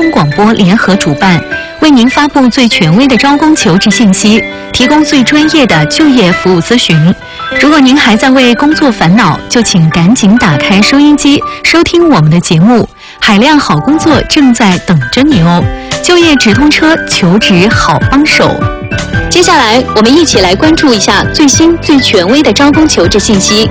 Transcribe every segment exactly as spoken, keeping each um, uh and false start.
通广播联合主办，为您发布最权威的招工求职信息，提供最专业的就业服务咨询。如果您还在为工作烦恼，就请赶紧打开收音机，收听我们的节目。海量好工作正在等着你哦！就业直通车，求职好帮手。接下来，我们一起来关注一下最新最权威的招工求职信息。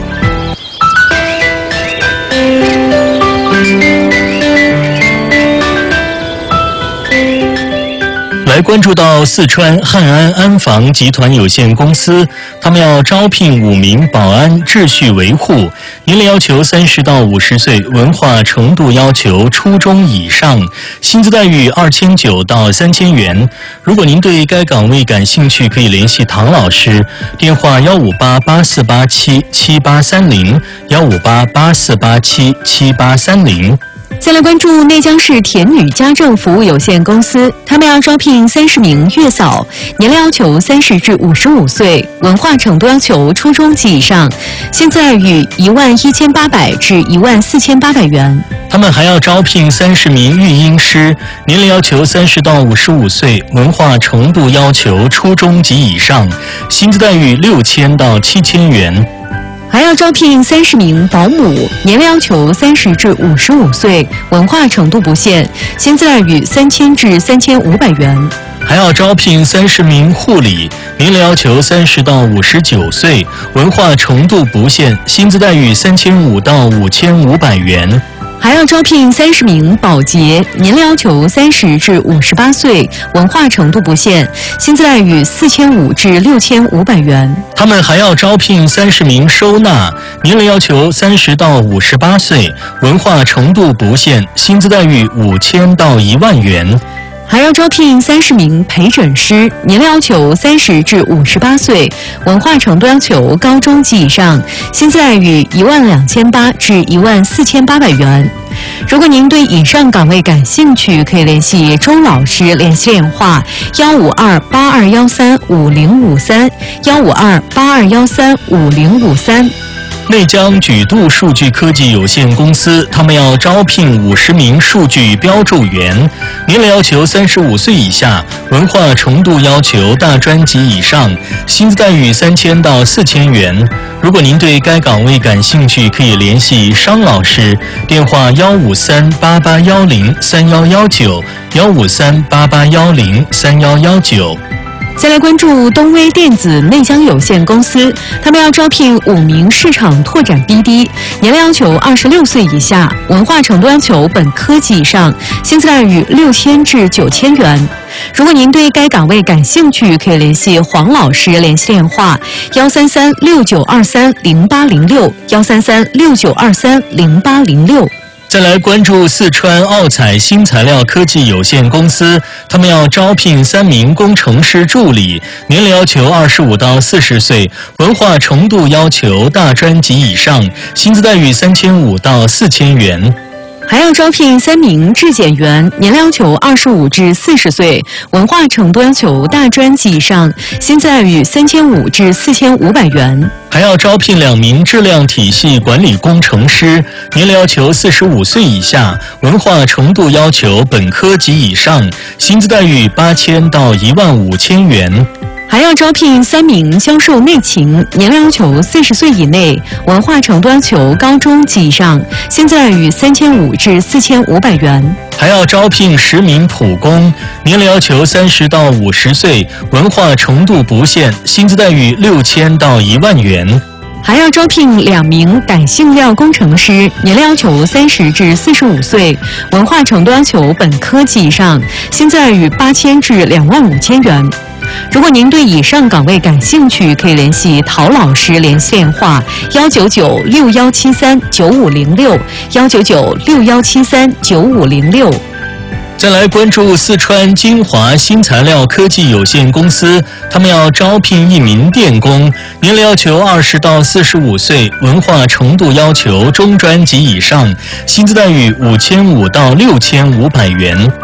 来关注到四川汉安安防集团有限公司，他们要招聘五名保安秩序维护，年龄要求三十到五十岁，文化程度要求初中以上，薪资待遇二千九到三千元。如果您对该岗位感兴趣，可以联系唐老师，电话幺五八八四八七七八三零幺五八八四八七七八三零。 再来关注内江市田女家政服务有限公司，他们要招聘三十名月嫂，年龄要求三十至五十五岁，文化程度要求初中及以上，薪资待遇一万一千八百至一万四千八百元。 他们还要招聘三十名育婴师，年龄要求三十到五十五岁，文化程度要求初中及以上，薪资待遇六千到七千元。 还要招聘三十名保姆，年龄要求三十至五十五岁，文化程度不限，薪资待遇三千至三千五百元。 还要招聘三十名护理，年龄要求三十到五十九岁，文化程度不限，薪资待遇三千五到五千五百元。 还要招聘三十名保洁，年龄要求三十至五十八岁，文化程度不限，薪资待遇四千五至六千五百元。 他们还要招聘三十名收纳，年龄要求三十到五十八岁，文化程度不限，薪资待遇五千到一万元。 还要招聘三十名陪诊师，年龄要求三十至五十八岁，文化程度要求高中及以上，薪资待遇一万两千八至一万四千八百元。如果您对以上岗位感兴趣，可以联系周老师联系电话幺五二八二幺三五零五三幺五二八二幺三五零五三。 内江举度数据科技有限公司，他们要招聘五十名数据标注员，年龄要求三十五岁以下，文化程度要求大专及以上，薪资待遇三千到四千元。如果您对该岗位感兴趣，可以联系商老师，电话幺五三八八幺零三幺幺九幺五三八八幺零三幺幺九。 再来关注东威电子内江有限公司，他们要招聘五名市场拓展 B D， 年龄要求二十六岁以下，文化程度要求本科及以上，薪资待遇六千至九千元。如果您对该岗位感兴趣，可以联系黄老师联系电话幺三三六九二三零八零六幺三三六九二三零八零六。 再来关注四川奥彩新材料科技有限公司，他们要招聘三名工程师助理，年龄要求二十五到四十岁，文化程度要求大专及以上，薪资待遇三千五到四千元。 还要招聘三名质检员，年龄要求二十五至四十岁，文化程度要求大专及以上，薪资待遇三千五至四千五百元。 还要招聘两名质量体系管理工程师，年龄要求四十五岁以下，文化程度要求本科及以上，薪资待遇八千到一万五千元。 还要招聘三名销售内勤，年龄要求四十岁以内，文化程度要求高中及以上，薪资待遇三千五至四千五百元。 还要招聘十名普工，年龄要求三十到五十岁，文化程度不限，薪资待遇六千到一万元。 还要招聘两名改性料工程师，年龄要求三十至四十五岁，文化程度要求本科及以上，薪资待遇八千至两万五千元。如果您对以上岗位感兴趣，可以联系陶老师联系电话幺九九六幺七三九五零六幺九九六幺七三九五零六。 再来关注四川金华新材料科技有限公司，他们要招聘一名电工，年龄要求二十到四十五岁，文化程度要求中专及以上，薪资待遇五千五到六千五百元。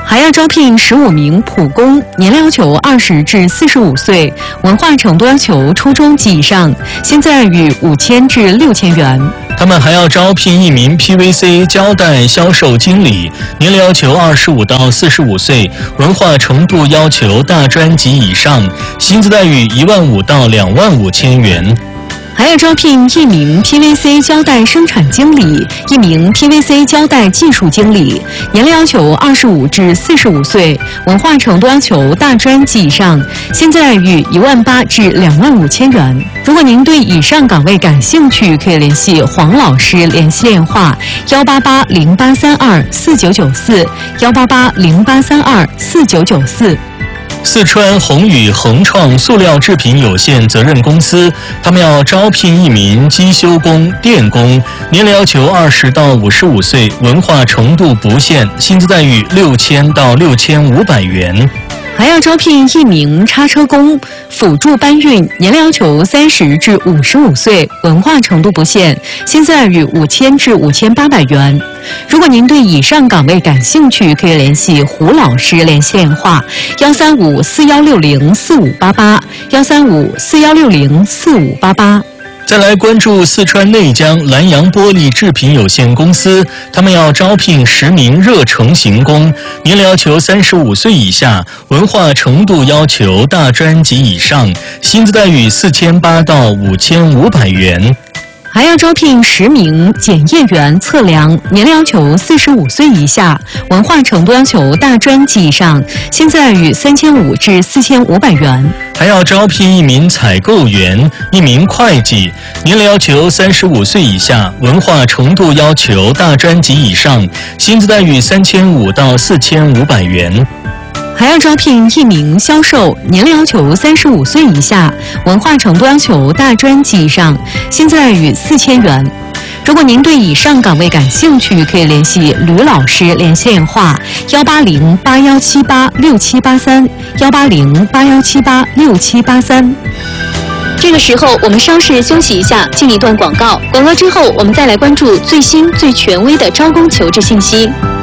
还要招聘十五名普工，年龄要求二十至四十五岁，文化程度要求初中及以上，薪资与五千至六千元。 他们还要招聘一名 P V C 胶带销售经理，年龄要求二十五到四十五岁，文化程度要求大专及以上，薪资待遇一万五到两万五千元。 还要招聘一名 P V C 胶带生产经理，一名 P V C 胶带技术经理，年龄要求二十五至四十五岁，文化程度要求大专及以上，薪资待遇一万八至两万五千元。如果您对以上岗位感兴趣，可以联系黄老师联系电话：幺八八零八三二四九九四，幺八八零八三二四九九四。 四川宏宇恒创塑料制品有限责任公司，他们要招聘一名机修工、电工，年龄要求二十到五十五岁，文化程度不限，薪资待遇六千到六千五百元。 还要招聘一名叉车工，辅助搬运，年龄要求三十至五十五岁，文化程度不限，薪资待遇五千至五千八百元。如果您对以上岗位感兴趣，可以联系胡老师联系电话：幺三五四幺六零四五八八，幺三五四幺六零四五八八。 再来关注四川内江蓝洋玻璃制品有限公司，他们要招聘十名热成型工，年龄要求三十五岁以下，文化程度要求大专及以上，薪资待遇四千八到五千五百元。 还要招聘十名检验员测量，年龄要求四十五岁以下，文化程度要求大专及以上，薪资待遇三千五至四千五百元。 还要招聘一名采购员，一名会计，年龄要求三十五岁以下，文化程度要求大专及以上，薪资待遇三千五到四千五百元。 还要招聘一名销售，年龄要求三十五岁以下，文化程度要求大专及以上，薪资待遇四千元。如果您对以上岗位感兴趣，可以联系吕老师联系电话：幺八零八幺七八六七八三，幺八零八幺七八六七八三。这个时候，我们稍事休息一下，进一段广告。广告之后，我们再来关注最新最权威的招工求职信息。